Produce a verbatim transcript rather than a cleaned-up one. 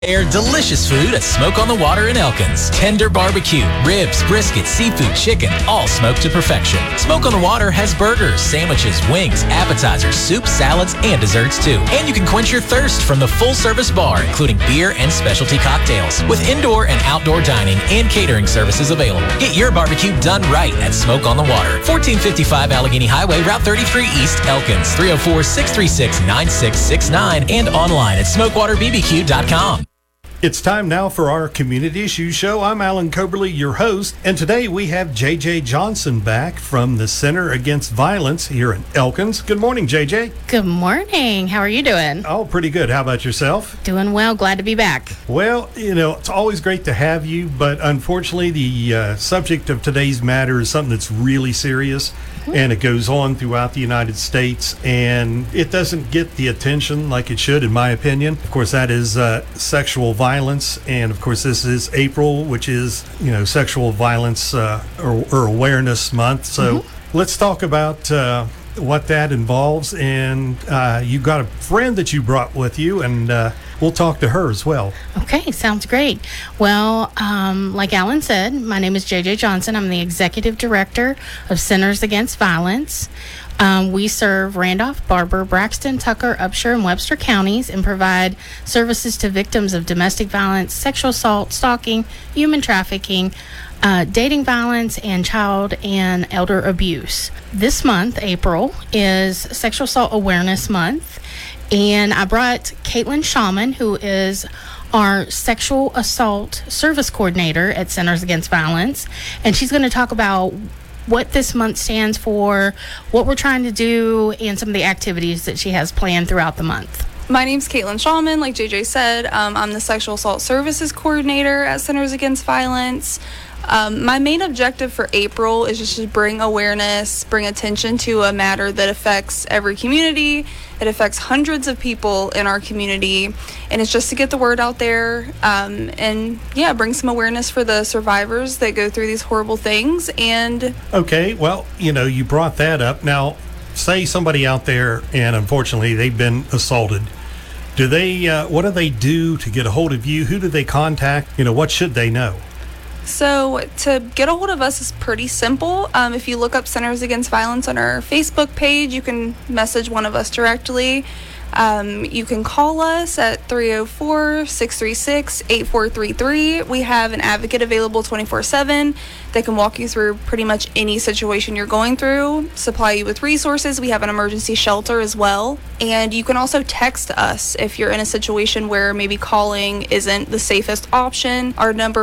Air delicious food at Smoke on the Water in Elkins. Tender barbecue, ribs, brisket, seafood, chicken, all smoked to perfection. Smoke on the Water has burgers, sandwiches, wings, appetizers, soups, salads, and desserts too. And you can quench your thirst from the full-service bar, including beer and specialty cocktails, with indoor and outdoor dining and catering services available. Get your barbecue done right at Smoke on the Water. fourteen fifty-five Allegheny Highway, Route thirty-three East, Elkins. three oh four, six three six, nine six six nine and online at smokewater b b q dot com. It's time now for our Community Issues Show. I'm Alan Coberly, your host, and today we have J J Johnson back from the Center Against Violence here in Elkins. Good morning, J J. Good morning. How are you doing? Oh, pretty good. How about yourself? Doing well. Glad to be back. Well, you know, it's always great to have you, but unfortunately the uh, subject of today's matter is something that's really serious, mm-hmm. and it goes on throughout the United States, and it doesn't get the attention like it should, in my opinion. Of course, that is uh, sexual violence. Violence, and of course this is April, which is, you know, sexual violence uh, or, or awareness month. So mm-hmm. let's talk about uh, what that involves. And uh, you've got a friend that you brought with you, and uh, we'll talk to her as well. Okay, sounds great. Well, um, like Alan said, my name is J J Johnson. I'm the Executive Director of Centers Against Violence. Um, we serve Randolph, Barber, Braxton, Tucker, Upshur, and Webster counties and provide services to victims of domestic violence, sexual assault, stalking, human trafficking, uh, dating violence, and child and elder abuse. This month, April, is Sexual Assault Awareness Month, and I brought Caitlin Shaman, who is our Sexual Assault Service Coordinator at Centers Against Violence, and she's going to talk about what this month stands for, what we're trying to do, and some of the activities that she has planned throughout the month. My name's Caitlin Shaman. Like J J said, um, I'm the Sexual Assault Services Coordinator at Centers Against Violence. Um, my main objective for April is just to bring awareness, bring attention to a matter that affects every community. It affects hundreds of people in our community, and it's just to get the word out there um, and, yeah, bring some awareness for the survivors that go through these horrible things. And okay, well, you know, you brought that up. Now, say somebody out there, and unfortunately they've been assaulted. Do they, uh, what do they do to get a hold of you? Who do they contact? You know, what should they know? So to get a hold of us is pretty simple. Um, if you look up Centers Against Violence on our Facebook page, you can message one of us directly. Um, you can call us at three oh four, six three six, eight four three three. We have an advocate available twenty-four seven that can walk you through pretty much any situation you're going through, supply you with resources. We have an emergency shelter as well. And you can also text us if you're in a situation where maybe calling isn't the safest option. Our number